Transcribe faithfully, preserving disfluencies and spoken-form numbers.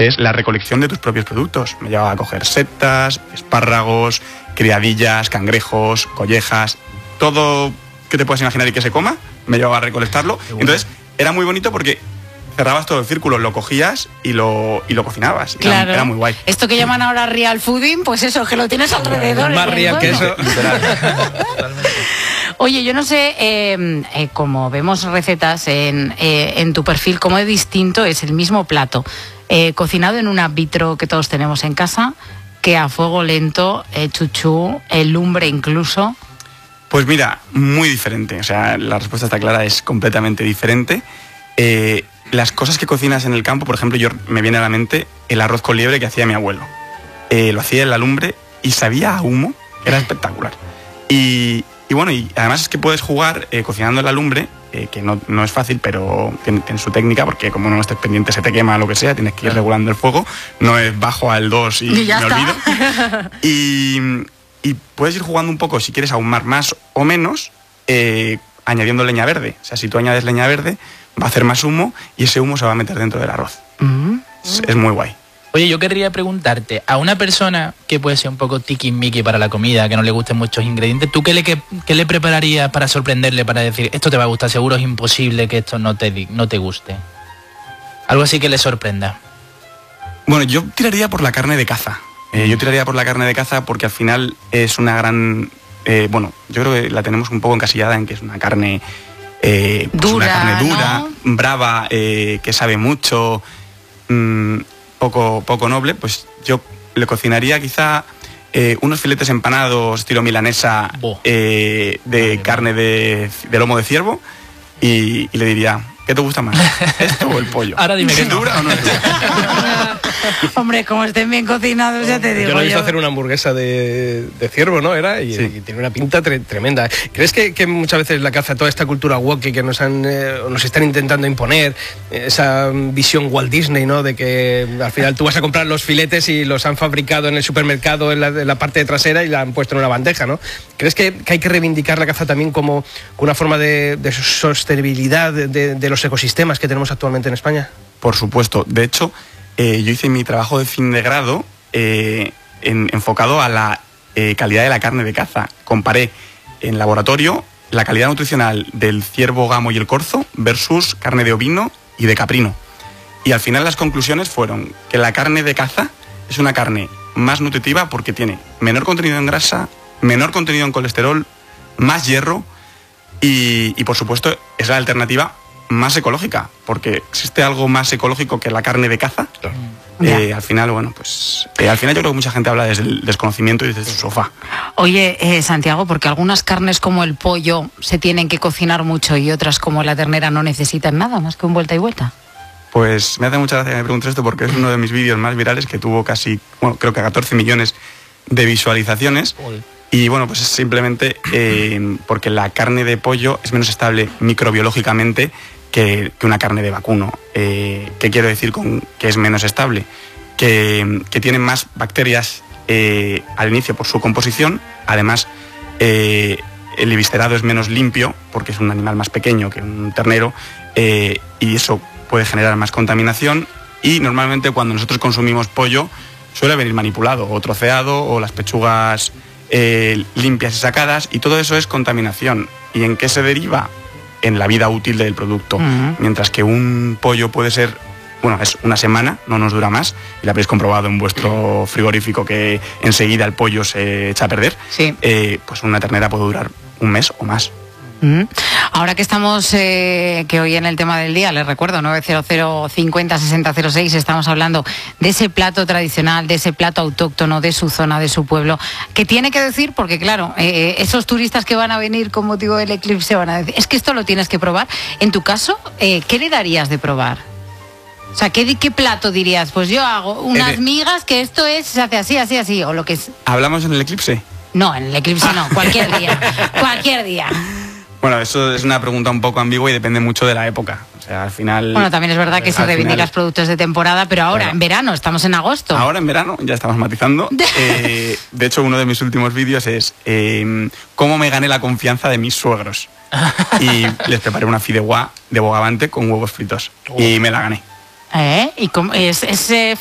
que es la recolección de tus propios productos. Me llevaba a coger setas, espárragos, criadillas, cangrejos, collejas, todo que te puedas imaginar y que se coma, me llevaba a recolectarlo. Bueno. Entonces, era muy bonito porque cerrabas todo el círculo, lo cogías y lo, y lo cocinabas. Claro. Era, era muy guay. Esto que llaman ahora real fooding, pues eso, que lo tienes alrededor. Más real que eso. Oye, yo no sé, eh, eh, como vemos recetas en, eh, en tu perfil, cómo de distinto es el mismo plato, eh, cocinado en un vitro que todos tenemos en casa, que a fuego lento, eh, chuchú, el lumbre incluso. Pues mira, muy diferente. O sea, la respuesta está clara, es completamente diferente. Eh, las cosas que cocinas en el campo, por ejemplo, yo me viene a la mente el arroz con liebre que hacía mi abuelo. Eh, lo hacía en la lumbre y sabía a humo, era espectacular. Y, y bueno, y además es que puedes jugar eh, cocinando en la lumbre, eh, que no, no es fácil, pero tiene, tiene su técnica, porque como no estés pendiente se te quema lo que sea, tienes que ir regulando el fuego, no es bajo al dos y, y ya me está. olvido. Y, y puedes ir jugando un poco, si quieres ahumar más o menos, eh, añadiendo leña verde. O sea, si tú añades leña verde, va a hacer más humo y ese humo se va a meter dentro del arroz. Mm. Es, es muy guay. Oye, yo querría preguntarte, a una persona que puede ser un poco tiquismiqui para la comida, que no le gusten muchos ingredientes, ¿tú qué le, qué, qué le prepararías para sorprenderle, para decir, esto te va a gustar, seguro es imposible que esto no te, no te guste? Algo así que le sorprenda. Bueno, yo tiraría por la carne de caza. Eh, yo tiraría por la carne de caza porque al final es una gran... Eh, bueno, yo creo que la tenemos un poco encasillada en que es una carne... Eh, pues dura, una carne dura, ¿no? brava, eh, que sabe mucho... Mmm, Poco, poco noble, pues yo le cocinaría quizá eh, unos filetes empanados estilo milanesa eh, de Madre carne de, de lomo de ciervo y, y le diría, ¿qué te gusta más? ¿Esto o el pollo? Ahora dime que ¿Es no. dura o no es dura? Hombre, como estén bien cocinados, ya te digo. Yo lo he visto yo. hacer una hamburguesa de, de ciervo, ¿no? Era y, sí. y tiene una pinta tre tremenda. ¿Crees que, que muchas veces la caza, toda esta cultura woke que nos han eh, nos están intentando imponer, esa visión Walt Disney, ¿no? De que al final tú vas a comprar los filetes y los han fabricado en el supermercado en la, en la parte trasera y la han puesto en una bandeja, ¿no? ¿Crees que, que hay que reivindicar la caza también como una forma de, de sostenibilidad de, de, de los ecosistemas que tenemos actualmente en España? Por supuesto. De hecho, Eh, yo hice mi trabajo de fin de grado eh, en, enfocado a la eh, calidad de la carne de caza. Comparé en laboratorio la calidad nutricional del ciervo, gamo y el corzo versus carne de ovino y de caprino. Y al final las conclusiones fueron que la carne de caza es una carne más nutritiva porque tiene menor contenido en grasa, menor contenido en colesterol, más hierro y, y por supuesto es la alternativa más ecológica, porque existe algo más ecológico que la carne de caza. Claro. Eh, al final, bueno, pues eh, al final yo creo que mucha gente habla desde el desconocimiento y desde su sofá. Oye, eh, Santiago, porque algunas carnes como el pollo se tienen que cocinar mucho y otras como la ternera no necesitan nada más que un vuelta y vuelta. Pues me hace mucha gracia que me preguntes esto porque es uno de mis vídeos más virales que tuvo casi, bueno, creo que catorce millones de visualizaciones. Uy. Y bueno, pues es simplemente eh, porque la carne de pollo es menos estable microbiológicamente que, que una carne de vacuno. Eh, ¿Qué quiero decir con que es menos estable? Que, que tiene más bacterias eh, al inicio por su composición. Además, eh, el eviscerado es menos limpio porque es un animal más pequeño que un ternero eh, y eso puede generar más contaminación. Y normalmente cuando nosotros consumimos pollo suele venir manipulado o troceado o las pechugas eh, limpias y sacadas y todo eso es contaminación. ¿Y en qué se deriva? En la vida útil del producto. Uh-huh. Mientras que un pollo puede ser, bueno, es una semana, no nos dura más, y lo habréis comprobado en vuestro frigorífico que enseguida el pollo se echa a perder, sí. eh, pues una ternera puede durar un mes o más. Uh-huh. Ahora que estamos, eh, que hoy en el tema del día, les recuerdo, nueve cero cero cincuenta sesenta cero seis, estamos hablando de ese plato tradicional, de ese plato autóctono, de su zona, de su pueblo, que tiene que decir, porque claro, eh, esos turistas que van a venir con motivo del eclipse van a decir, es que esto lo tienes que probar. En tu caso, eh, ¿qué le darías de probar? O sea, ¿qué, qué plato dirías? Pues yo hago unas eh, migas que esto es, se hace así, así, así, o lo que es... ¿Hablamos en el eclipse? No, en el eclipse no, cualquier día, cualquier día. Bueno, eso es una pregunta un poco ambigua y depende mucho de la época. O sea, al final... Bueno, también es verdad que se reivindican los productos de temporada, pero ahora, claro. En verano, estamos en agosto. Ahora en verano, ya estamos matizando. eh, de hecho, uno de mis últimos vídeos es eh, cómo me gané la confianza de mis suegros. Y les preparé una fideuá de bogavante con huevos fritos. Oh. Y me la gané. ¿Eh? ¿Y cómo es ese